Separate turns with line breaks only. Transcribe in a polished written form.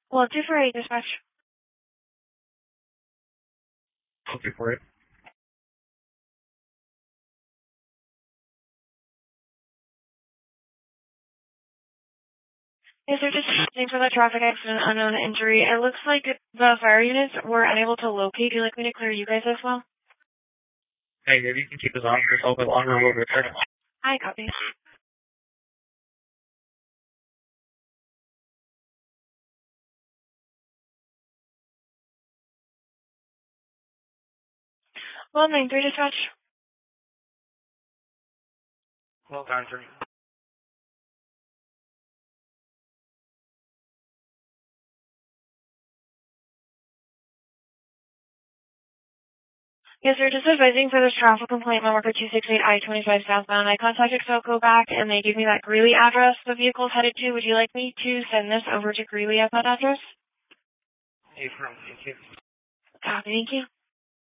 Well, 248 dispatch.
Okay, for it.
Yes, sir, just checking for the traffic accident, unknown injury. It looks like the fire units were unable to locate. Would you like me to clear you guys as well?
Hey, maybe you can keep this on yourself a bit longer, we'll return it.
I copy. Well, 9-3 dispatch.
Well done, sir.
Yes, sir, just advising for this traffic complaint number for 268 I-25 southbound. I contacted SoCo back, and they gave me that Greeley address the vehicle's headed to. Would you like me to send this over to Greeley at that address?
Hey, from, thank you.
Copy, thank you.